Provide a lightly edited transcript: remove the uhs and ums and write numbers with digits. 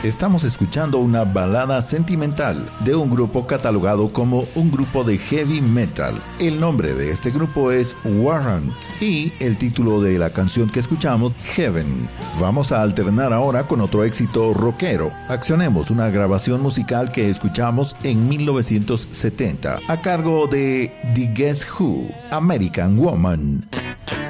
Estamos escuchando una balada sentimental de un grupo catalogado como un grupo de heavy metal. El nombre de este grupo es Warrant y el título de la canción que escuchamos, Heaven. Vamos a alternar ahora con otro éxito rockero. Accionemos una grabación musical que escuchamos en 1970 a cargo de The Guess Who, American Woman.